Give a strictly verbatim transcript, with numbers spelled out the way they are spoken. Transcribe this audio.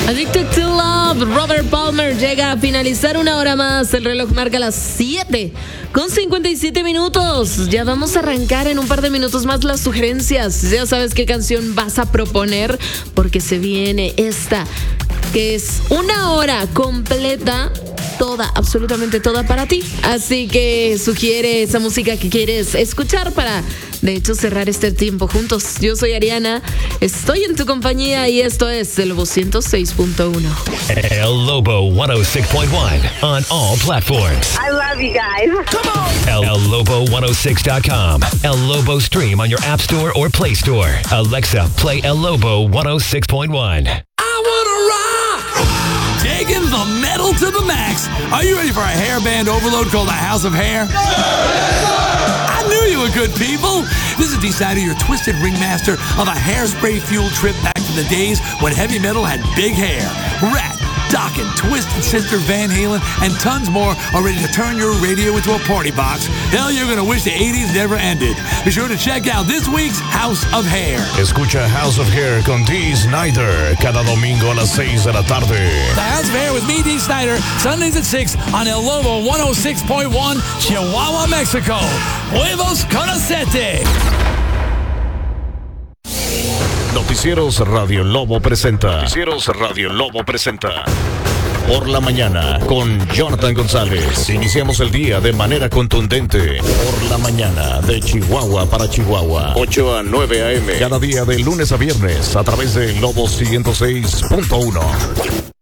Addicted to Love, Robert Palmer llega a finalizar una hora más. El reloj marca las siete con cincuenta y siete minutos. Ya vamos a arrancar en un par de minutos más las sugerencias. Ya sabes qué canción vas a proponer, porque se viene esta, que es una hora completa, toda, absolutamente toda para ti. Así que sugiere esa música que quieres escuchar para, de hecho, cerrar este tiempo juntos. Yo soy Ariana, estoy en tu compañía y esto es El Lobo ciento seis punto uno. El Lobo ciento seis punto uno on all platforms. I love you guys. Come on. El, El Lobo ciento seis dot com. El Lobo stream on your app store or Play Store. Alexa, play El Lobo ciento seis point one. I wanna rock! Taking the metal to the max. Are you ready for a hairband overload called the House of Hair? I knew you were good people. This is D-Sider, your twisted ringmaster of a hairspray fueled trip back to the days when heavy metal had big hair. Rat, Dokken, Twisted Sister, Van Halen, and tons more are ready to turn your radio into a party box. Hell, you're going to wish the eighties never ended. Be sure to check out this week's House of Hair. Escucha House of Hair con Dee Snider cada domingo a las seis de la tarde. The House of Hair with me, Dee Snider, Sundays at six on El Lobo ciento seis point one, Chihuahua, Mexico. Huevos con aceite. Noticieros Radio Lobo presenta. Noticieros Radio Lobo presenta. Por la mañana con Jonathan González. Iniciamos el día de manera contundente. Por la mañana de Chihuahua para Chihuahua. ocho a nueve a eme. Cada día de lunes a viernes a través de Lobo ciento seis punto uno.